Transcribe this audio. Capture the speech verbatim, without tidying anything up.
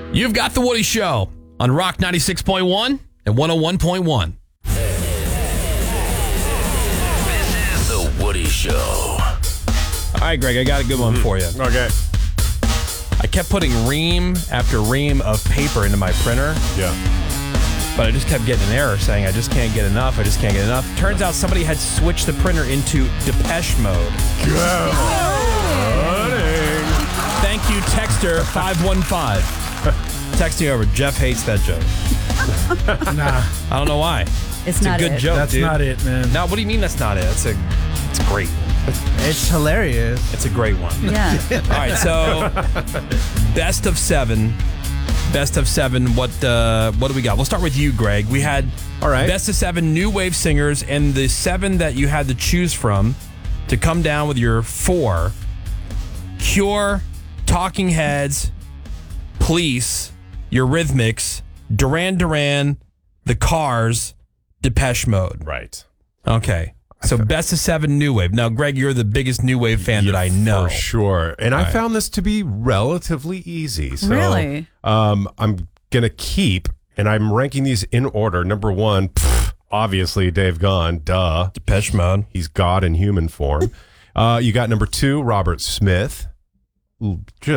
You've got The Woody Show on Rock ninety-six point one and one oh one point one. This is The Woody Show. All right, Greg, I got a good one for you. Okay. I kept putting ream after ream of paper into my printer, Yeah. but I just kept getting an error saying I just can't get enough. I just can't get enough. Turns out somebody had switched the printer into Depeche Mode. Thank you, Texter five one five. Texting over. Jeff hates that joke. Nah, I don't know why. It's It's a not good it. joke, that's dude. not it, man. Now, what do you mean that's not it? It's a, it's great. It's hilarious. It's a great one. Yeah. All right, so best of seven. Best of seven. What uh, what do we got? We'll start with you, Greg. We had All right. best of seven new wave singers, and the seven that you had to choose from to come down with your four: Cure, Talking Heads, Police, Eurythmics, Duran Duran, The Cars, Depeche Mode. Right. Okay. So best of seven new wave. Now, Greg, you're the biggest new wave fan that I know. For sure. And I right. found this to be relatively easy. So, Really? Um, I'm going to keep, and I'm ranking these in order. Number one, pff, obviously, Dave Gahan. Duh. Depeche Mode. He's God in human form. uh, you got number two, Robert Smith. Just